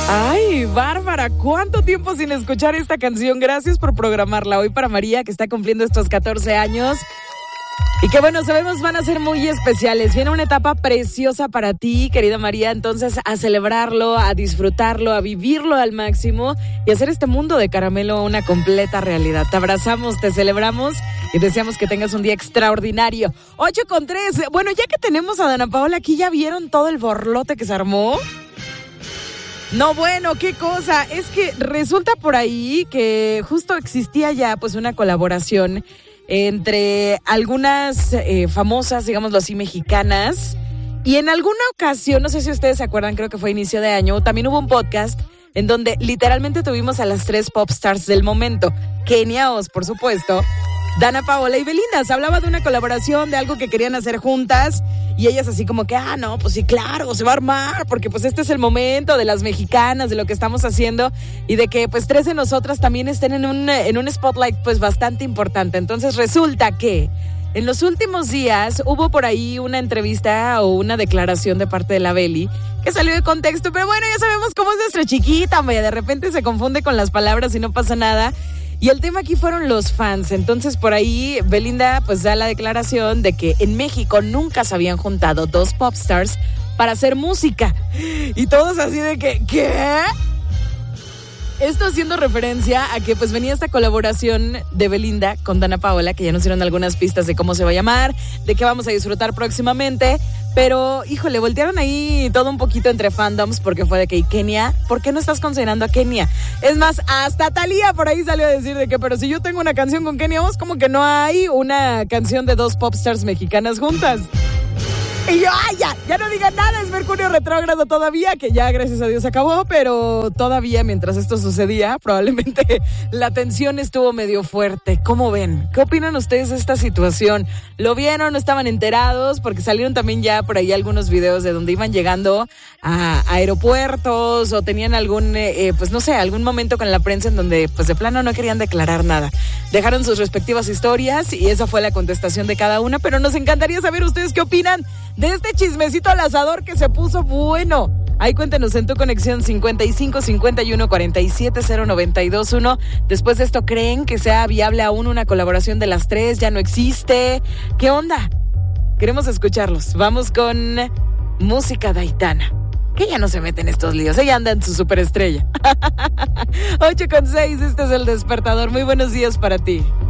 Ay, Bárbara, ¿cuánto tiempo sin escuchar esta canción? Gracias por programarla hoy para María, que está cumpliendo estos 14 años. Y que bueno, sabemos van a ser muy especiales. Viene una etapa preciosa para ti, querida María. Entonces, a celebrarlo, a disfrutarlo, a vivirlo al máximo y hacer este mundo de caramelo una completa realidad. Te abrazamos, te celebramos y deseamos que tengas un día extraordinario. 8:03. Bueno, ya que tenemos a Dana Paola aquí, ¿ya vieron todo el borlote que se armó? No, bueno, qué cosa. Es que resulta por ahí que justo existía ya pues una colaboración entre algunas famosas, digámoslo así, mexicanas. Y en alguna ocasión, no sé si ustedes se acuerdan, creo que fue inicio de año, también hubo un podcast en donde literalmente tuvimos a las 3 pop stars del momento. Kenia Os, por supuesto, Dana Paola y Belinda. Se hablaba de una colaboración, de algo que querían hacer juntas. Y ellas así como que, no, pues sí, claro, se va a armar, porque pues este es el momento de las mexicanas, de lo que estamos haciendo, y de que pues 3 de nosotras también estén en un spotlight pues bastante importante. Entonces resulta que en los últimos días hubo por ahí una entrevista o una declaración de parte de la Beli que salió de contexto, pero bueno, ya sabemos cómo es nuestra chiquita, hombre, de repente se confunde con las palabras y no pasa nada. Y el tema aquí fueron los fans. Entonces por ahí Belinda pues da la declaración de que en México nunca se habían juntado 2 popstars para hacer música. Y todos así de que, ¿qué? Esto haciendo referencia a que pues venía esta colaboración de Belinda con Dana Paola, que ya nos dieron algunas pistas de cómo se va a llamar, de qué vamos a disfrutar próximamente. Pero, híjole, voltearon ahí todo un poquito entre fandoms porque fue de que, ¿y Kenia? ¿Por qué no estás considerando a Kenia? Es más, hasta Thalía por ahí salió a decir de que, pero si yo tengo una canción con Kenia Os, como que no hay una canción de 2 popstars mexicanas juntas. Y yo, ya no digan nada, es Mercurio retrógrado todavía, que ya gracias a Dios acabó, pero todavía mientras esto sucedía, probablemente la tensión estuvo medio fuerte. ¿Cómo ven? ¿Qué opinan ustedes de esta situación? ¿Lo vieron? ¿No estaban enterados? Porque salieron también ya por ahí algunos videos de donde iban llegando a aeropuertos o tenían algún, pues no sé, algún momento con la prensa en donde pues de plano no querían declarar nada. Dejaron sus respectivas historias y esa fue la contestación de cada una, pero nos encantaría saber ustedes qué opinan de este chismecito al asador que se puso bueno. Ahí cuéntenos en tu conexión 55 51 47 0921. Después de esto, ¿creen que sea viable aún una colaboración de las 3? ¿Ya no existe? ¿Qué onda? Queremos escucharlos. Vamos con música de Aitana, que ya no se mete en estos líos. Ella anda en su superestrella. 8:06, este es El Despertador. Muy buenos días para ti.